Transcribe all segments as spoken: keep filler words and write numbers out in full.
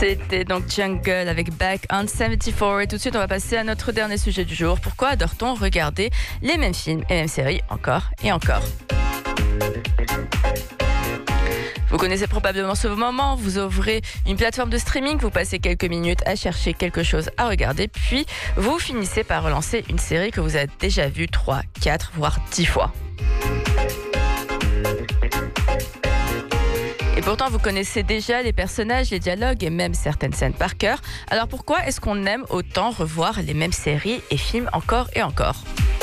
C'était donc Jungle avec Back on soixante-quatre et tout de suite on va passer à notre dernier sujet du jour. Pourquoi adore-t-on regarder les mêmes films et mêmes séries encore et encore? Vous connaissez probablement ce moment, vous ouvrez une plateforme de streaming, vous passez quelques minutes à chercher quelque chose à regarder, puis vous finissez par relancer une série que vous avez déjà vue trois, quatre, voire dix fois. Et pourtant, vous connaissez déjà les personnages, les dialogues et même certaines scènes par cœur. Alors pourquoi est-ce qu'on aime autant revoir les mêmes séries et films encore et encore ?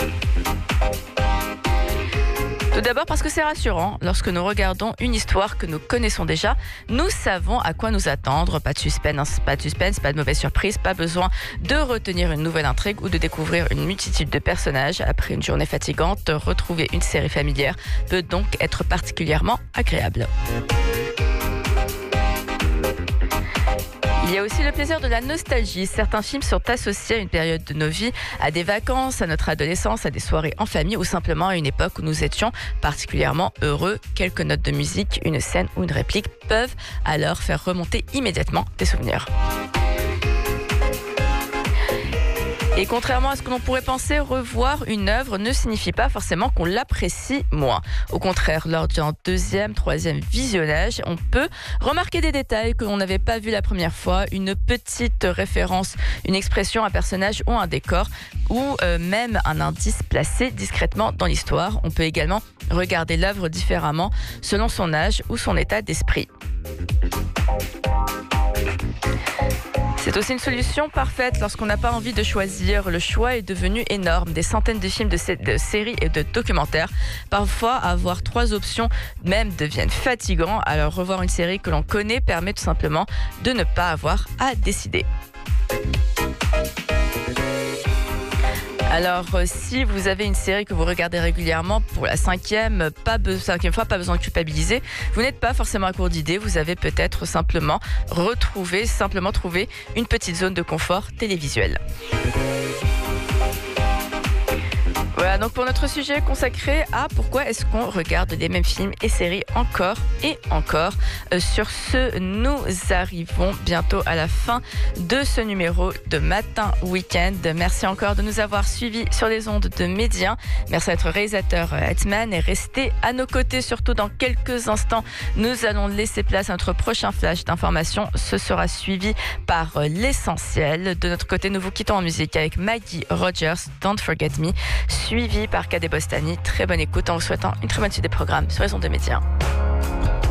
Tout d'abord parce que c'est rassurant. Lorsque nous regardons une histoire que nous connaissons déjà, nous savons à quoi nous attendre. Pas de suspense, pas de suspense, pas de mauvaise surprise, pas besoin de retenir une nouvelle intrigue ou de découvrir une multitude de personnages. Après une journée fatigante, retrouver une série familière peut donc être particulièrement agréable. Il y a aussi le plaisir de la nostalgie. Certains films sont associés à une période de nos vies, à des vacances, à notre adolescence, à des soirées en famille ou simplement à une époque où nous étions particulièrement heureux. Quelques notes de musique, une scène ou une réplique peuvent alors faire remonter immédiatement des souvenirs. Et contrairement à ce que l'on pourrait penser, revoir une œuvre ne signifie pas forcément qu'on l'apprécie moins. Au contraire, lors d'un deuxième, troisième visionnage, on peut remarquer des détails que l'on n'avait pas vus la première fois, une petite référence, une expression, un personnage ou un décor, ou euh, même un indice placé discrètement dans l'histoire. On peut également regarder l'œuvre différemment selon son âge ou son état d'esprit. C'est aussi une solution parfaite lorsqu'on n'a pas envie de choisir. Le choix est devenu énorme. Des centaines de films, de, sé- de séries et de documentaires. Parfois, avoir trois options même deviennent fatigants. Alors, revoir une série que l'on connaît permet tout simplement de ne pas avoir à décider. Alors, euh, si vous avez une série que vous regardez régulièrement pour la cinquième, pas be- cinquième fois, pas besoin de culpabiliser. Vous n'êtes pas forcément à court d'idées. Vous avez peut-être simplement retrouvé, simplement trouvé une petite zone de confort télévisuel. Voilà donc pour notre sujet consacré à pourquoi est-ce qu'on regarde les mêmes films et séries encore et encore. Euh, sur ce, nous arrivons bientôt à la fin de ce numéro de Matin Week-end. Merci encore de nous avoir suivis sur les ondes de Média. Merci à notre réalisateur Hetman et restez à nos côtés, surtout dans quelques instants. Nous allons laisser place à notre prochain flash d'information. Ce sera suivi par l'essentiel. De notre côté, nous vous quittons en musique avec Maggie Rogers, Don't Forget Me, suivi par Kadé Bostani. Très bonne écoute en vous souhaitant une très bonne suite des programmes sur les ondes de Média.